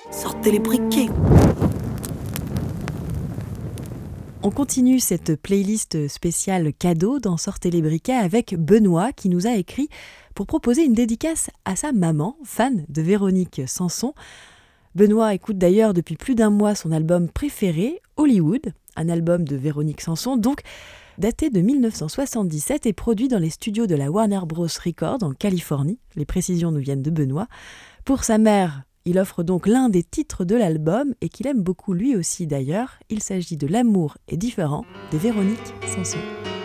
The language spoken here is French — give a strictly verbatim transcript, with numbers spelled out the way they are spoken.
Sortez les briquets. On continue cette playlist spéciale cadeau dans Sortez les briquets avec Benoît qui nous a écrit pour proposer une dédicace à sa maman, fan de Véronique Sanson. Benoît écoute d'ailleurs depuis plus d'un mois son album préféré, Hollywood, un album de Véronique Sanson, donc daté de mille neuf cent soixante-dix-sept et produit dans les studios de la Warner Bros. Records en Californie. Les précisions nous viennent de Benoît. Pour sa mère, il offre donc l'un des titres de l'album et qu'il aime beaucoup lui aussi d'ailleurs. Il s'agit de L'amour est différent de Véronique Sanson.